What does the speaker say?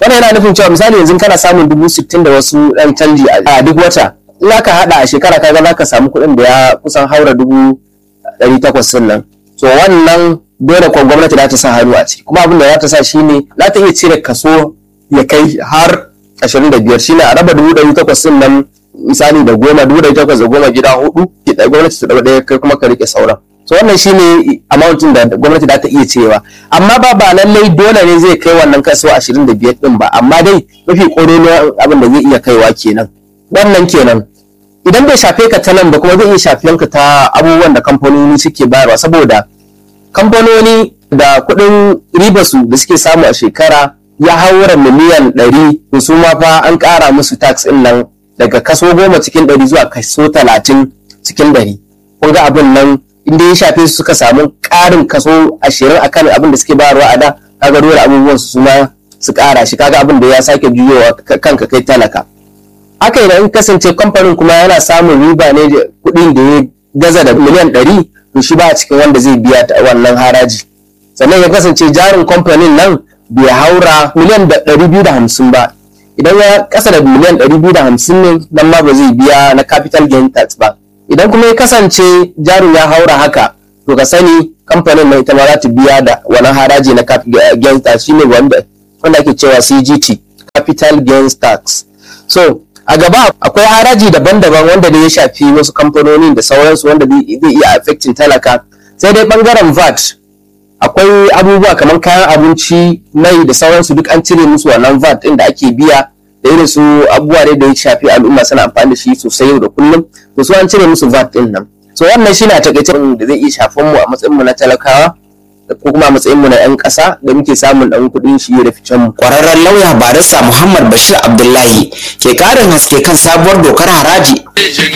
wannan yana nufin cewa misali yanzu kana samun 60,000 da wasu ɗan canji a duk wata, in aka haɗa a shekara kaga za ka samu kuɗin da ya kusan haura 800,000 nan. So wannan dole ko gwamnati za ta sa hannu a ciki, kuma abin da za ta sa shine za ta iya cire kaso ya kai har 25, shine a raba 800,000 nan misali da 10,810 gida 4, gwamnati ta ɗaya kai kuma ka rike sauran. So wannan shine amountin da gwamnati za ta iya cewa, amma ba lallai dole ne zai kai wannan kaso 25 din ba, amma dai mafi ƙololuwan abin da zai iya kaiwa kenan. Wannan kenan idan bai shafe ka ta nan ba kuma zai iya shafiyan ka ta abubuwan da kamfanoni suke bayarwa, saboda kamfanoni da kuɗin ribarsu da suke samu a shekara ya haura miliyan 100, to su ma fa an ƙara musu tax ɗin nan daga kaso 10 cikin 100 zuwa kaso 30 cikin 100. Kun ga abin nan inda ya shafe su suka samu ƙarin kaso 20 akan abin da suke bayarwa a da, kaga dole abubuwan su ma su ƙara shi, kaga abin da ya sake juyowa kanka kai talaka. Haka idan kasance kamfanin kuma yana samun riba ne da kuɗin da ya gaza da miliyan 100, to shi ba a cikin wanda zai biya wannan haraji. Sannan ya kasance jarin kamfanin nan bai haura miliyan 250 ba, idan ya kasa da miliyan 250 ne nan ma ba zai biya na capital gain tax ba. Idan kuma ya kasance jarin ya haura haka, to ka sani kamfanin mai ita ma za ta biya da wani haraji na capital gain tax, shine wanda ake cewa CGT, capital gains tax. So a gaba akwai haraji daban-daban wanda da ya shafi wasu kamfanonin da sauransu wanda zai iya affecting talaka. Sai dai bangaren VAT akwai abubuwa kamar kayan abinci, mai da sauransu duk an cire musu wannan VAT din da ake biya, da irin su abubuwa ne da ya shafi al'umma suna amfani da shi sosai yau da kullum, to su an cire musu VAT din nan. So wannan shi na takaice da zai iya shafan mu a matsayin mu na talakawa ko kuma a matsayin mu na 'yan ƙasa da muke samun ɗan kuɗin shi da ficen mu. Kwararren lauya barista Muhammad Bashir Abdullahi ke ƙarin haske kan sabuwar dokar haraji.